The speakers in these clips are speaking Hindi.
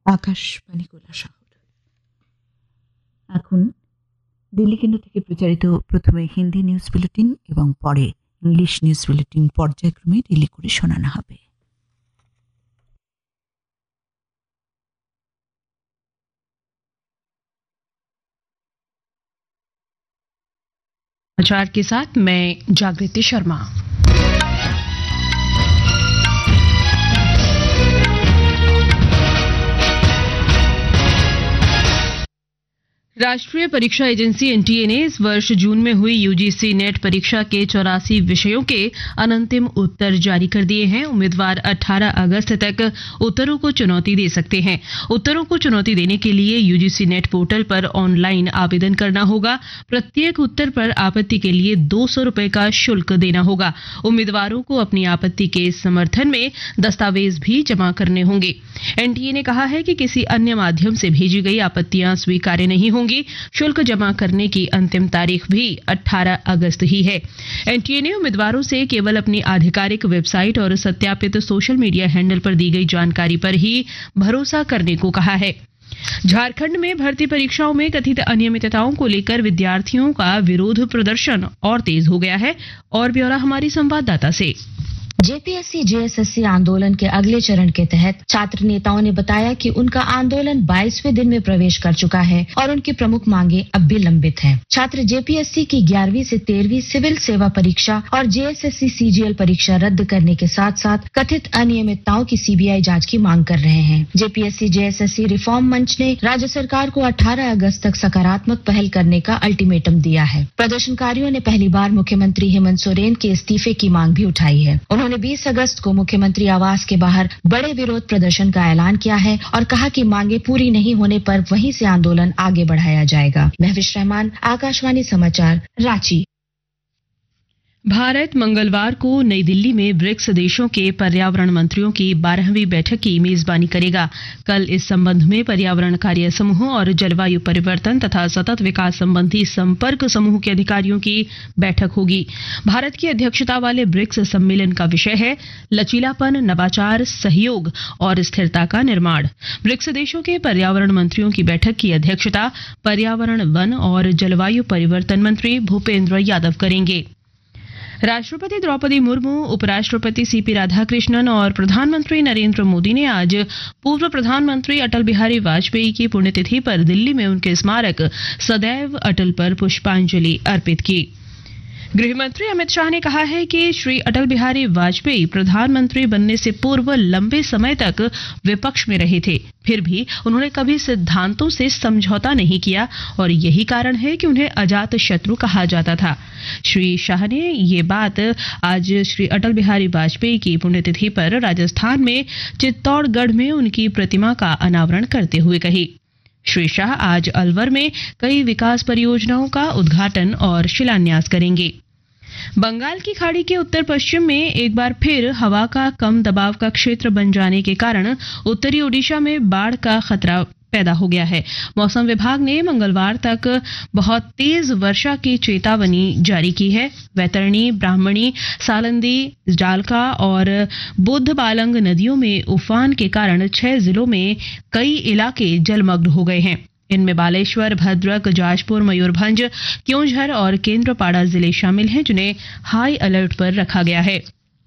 আকাশবাণী শহর। এখন দিল্লি কেন্দ্র থেকে প্রচারিত প্রথমে হিন্দি নিউজ বুলেটিন এবং পরে ইংলিশ নিউজ বুলেটিন পর্যায়ক্রমে রিলে করে শোনানো হবে। समाचार के साथ मैं जागृति शर्मा। राष्ट्रीय परीक्षा एजेंसी एनटीए ने इस वर्ष जून में हुई यूजीसी नेट परीक्षा के 84 विषयों के अनंतिम उत्तर जारी कर दिए हैं। उम्मीदवार 18 अगस्त तक उत्तरों को चुनौती दे सकते हैं। उत्तरों को चुनौती देने के लिए यूजीसी नेट पोर्टल पर ऑनलाइन आवेदन करना होगा। प्रत्येक उत्तर पर आपत्ति के लिए 200 रुपए का शुल्क देना होगा। उम्मीदवारों को अपनी आपत्ति के समर्थन में दस्तावेज भी जमा करने होंगे। एनटीए ने कहा है कि किसी अन्य माध्यम से भेजी गई आपत्तियां स्वीकार्य नहीं होंगी। शुल्क जमा करने की अंतिम तारीख भी 18 अगस्त ही है। एनटीए ने उम्मीदवारों से केवल अपनी आधिकारिक वेबसाइट और सत्यापित सोशल मीडिया हैंडल पर दी गई जानकारी पर ही भरोसा करने को कहा है। झारखंड में भर्ती परीक्षाओं में कथित अनियमितताओं को लेकर विद्यार्थियों का विरोध प्रदर्शन और तेज हो गया है। और ब्यौरा हमारी संवाददाता से। जेपीएससी जेएसएससी आंदोलन के अगले चरण के तहत छात्र नेताओं ने बताया कि उनका आंदोलन 22वें दिन में प्रवेश कर चुका है और उनकी प्रमुख मांगे अब भी लंबित हैं। छात्र जेपीएससी की 11वीं से 13वीं सिविल सेवा परीक्षा और जेएसएससी सीजीएल परीक्षा रद्द करने के साथ साथ कथित अनियमितताओं की सीबीआई जांच की मांग कर रहे हैं। जेपीएससी जेएसएससी रिफॉर्म मंच ने राज्य सरकार को 18 अगस्त तक सकारात्मक पहल करने का अल्टीमेटम दिया है। प्रदर्शनकारियों ने पहली बार मुख्यमंत्री हेमंत सोरेन के इस्तीफे की मांग भी उठाई है। उन्होंने 20 अगस्त को मुख्यमंत्री आवास के बाहर बड़े विरोध प्रदर्शन का ऐलान किया है और कहा कि मांगे पूरी नहीं होने पर वहीं से आंदोलन आगे बढ़ाया जाएगा। महविश रहमान, आकाशवाणी समाचार, रांची। भारत मंगलवार को नई दिल्ली में ब्रिक्स देशों के पर्यावरण मंत्रियों की 12वीं बैठक की मेजबानी करेगा। कल इस संबंध में पर्यावरण कार्य समूह और जलवायु परिवर्तन तथा सतत विकास संबंधी संपर्क समूह के अधिकारियों की बैठक होगी। भारत की अध्यक्षता वाले ब्रिक्स सम्मेलन का विषय है लचीलापन, नवाचार, सहयोग और स्थिरता का निर्माण। ब्रिक्स देशों के पर्यावरण मंत्रियों की बैठक की अध्यक्षता पर्यावरण, वन और जलवायु परिवर्तन मंत्री भूपेंद्र यादव करेंगे। राष्ट्रपति द्रौपदी मुर्मू, उपराष्ट्रपति सीपी राधाकृष्णन और प्रधानमंत्री नरेंद्र मोदी ने आज पूर्व प्रधानमंत्री अटल बिहारी वाजपेयी की पुण्यतिथि पर दिल्ली में उनके स्मारक सदैव अटल पर पुष्पांजलि अर्पित की। गृहमंत्री अमित शाह ने कहा है कि श्री अटल बिहारी वाजपेयी प्रधानमंत्री बनने से पूर्व लंबे समय तक विपक्ष में रहे थे, फिर भी उन्होंने कभी सिद्धांतों से समझौता नहीं किया और यही कारण है कि उन्हें अजात शत्रु कहा जाता था। श्री शाह ने ये बात आज श्री अटल बिहारी वाजपेयी की पुण्यतिथि पर राजस्थान में चित्तौड़गढ़ में उनकी प्रतिमा का अनावरण करते हुए कही। श्री शाह आज अलवर में कई विकास परियोजनाओं का उद्घाटन और शिलान्यास करेंगे। बंगाल की खाड़ी के उत्तर पश्चिम में एक बार फिर हवा का कम दबाव का क्षेत्र बन जाने के कारण उत्तरी ओडिशा में बाढ़ का खतरा पैदा हो गया है। मौसम विभाग ने मंगलवार तक बहुत तेज वर्षा की चेतावनी जारी की है। वैतरणी, ब्राह्मणी, सालंदी, जालका और बुद्धबालंग नदियों में उफान के कारण 6 जिलों में कई इलाके जलमग्न हो गए हैं। इनमें बालेश्वर, भद्रक, जाजपुर, मयूरभंज, क्योंझर और केंद्रपाड़ा जिले शामिल हैं, जिन्हें हाई अलर्ट पर रखा गया है।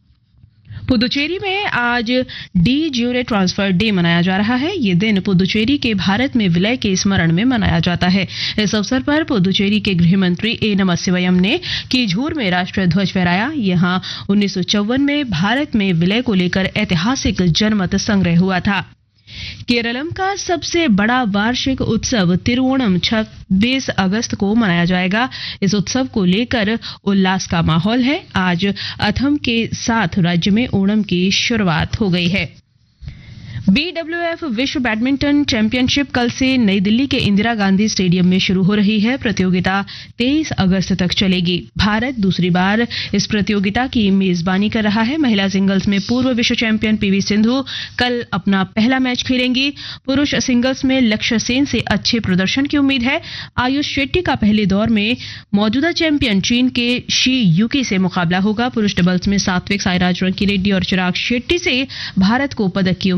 पुदुचेरी में आज डी ज्यूरे ट्रांसफर डे मनाया जा रहा है। ये दिन पुदुचेरी के भारत में विलय के स्मरण में मनाया जाता है। इस अवसर पर पुदुचेरी के गृह मंत्री ए नमसिवयम ने कीझूर में राष्ट्रीय ध्वज फहराया। यहां 1954 में भारत में विलय को लेकर ऐतिहासिक जनमत संग्रह हुआ था। केरलम का सबसे बड़ा वार्षिक उत्सव तिरुओणम 26 अगस्त को मनाया जाएगा। इस उत्सव को लेकर उल्लास का माहौल है। आज अथम के साथ राज्य में ओणम की शुरुआत हो गई है। बीडब्ल्यूएफ विश्व बैडमिंटन चैंपियनशिप कल से नई दिल्ली के इंदिरा गांधी स्टेडियम में शुरू हो रही है। प्रतियोगिता 23 अगस्त तक चलेगी। भारत दूसरी बार इस प्रतियोगिता की मेजबानी कर रहा है। महिला सिंगल्स में पूर्व विश्व चैंपियन पीवी सिंधु कल अपना पहला मैच खेलेंगी। पुरुष सिंगल्स में लक्ष्य सेन से अच्छे प्रदर्शन की उम्मीद है। आयुष शेट्टी का पहले दौर में मौजूदा चैंपियन चीन के शी यूकी से मुकाबला होगा। पुरुष डबल्स में सात्विक, साईराज रंकीरेड्डी और चिराग शेट्टी से भारत को पदक की